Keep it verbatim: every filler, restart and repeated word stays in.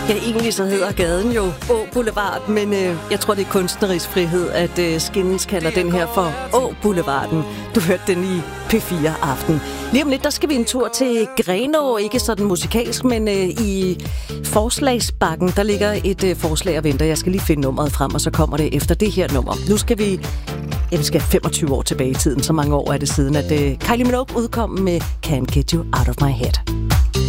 Ja, egentlig så hedder gaden jo Å Boulevard, men øh, jeg tror, det er kunstnerisk frihed, at øh, Skins kalder den her for Å Boulevarden. Du hørte den i P fire Aften. Lige om lidt, der skal vi en tur til Grenaa, ikke sådan musikalsk, men øh, i forslagsbakken, der ligger et øh, forslag og venter. Jeg skal lige finde nummeret frem, og så kommer det efter det her nummer. Nu skal vi, ja, vi skal femogtyve år tilbage i tiden, så mange år er det siden, at øh, Kylie Minogue udkom med Can't Get You Out of My Head.